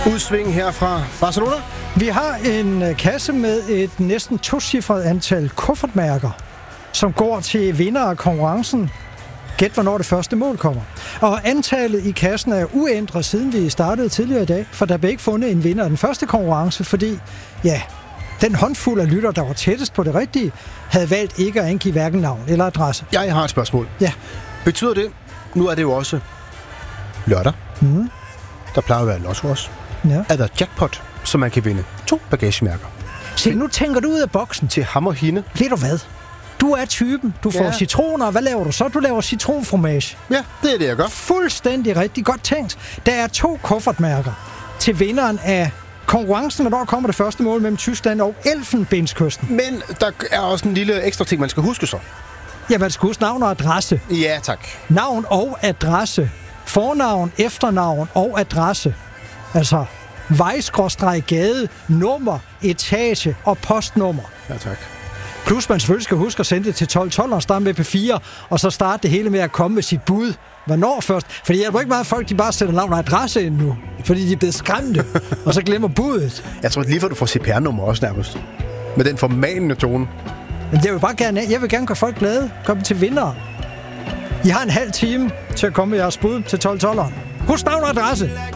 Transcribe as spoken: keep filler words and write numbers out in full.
Udsving her fra Barcelona. Vi har en kasse med et næsten tocifret antal kuffertmærker, som går til vinder af konkurrencen. Gæt, hvornår det første mål kommer. Og antallet i kassen er uændret, siden vi startede tidligere i dag, for der blev ikke fundet en vinder af den første konkurrence, fordi, ja, den håndfuld af lytter, der var tættest på det rigtige, havde valgt ikke at angive hverken navn eller adresse. Jeg har et spørgsmål. Ja. Betyder det, nu er det jo også lørdag, Mm. der plejer at være lotto også, Ja. er der jackpot, så man kan vinde to bagagemærker. Se, nu tænker du ud af boksen. Til ham og hende. Ved du hvad? Du er typen. Du får Ja. citroner. Hvad laver du så? Du laver citronfromage. Ja, det er det, jeg gør. Fuldstændig rigtig godt tænkt. Der er to kuffertmærker til vinderen af konkurrencen, hvornår kommer det første mål mellem Tyskland og Elfenbenskysten. Men der er også en lille ekstra ting, man skal huske så. Ja, man skal huske navn og adresse. Ja, tak. Navn og adresse. Fornavn, efternavn og adresse. Altså vej, gade, nummer, etage og postnummer. Ja, tak. Plus man selvfølgelig skal huske at sende det til tolv tolv og starte med P fire, og så starte det hele med at komme med sit bud. Hvornår først? Fordi jeg tror ikke meget folk, de bare sætter navn og adresse ind nu. Fordi de er blevet skræmte, og så glemmer budet. Jeg tror lige for, du får C P R-nummer også nærmest. Med den formanende tone. Men det vil bare gerne, jeg vil gerne gøre folk glade. Kom til vindere. I har en halv time til at komme med jeres bud til tolv tolv. Husk navn og adresse.